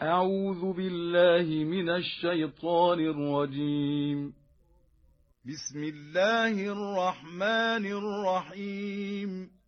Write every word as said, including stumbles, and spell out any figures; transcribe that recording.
أعوذ بالله من الشيطان الرجيم. بسم الله الرحمن الرحيم.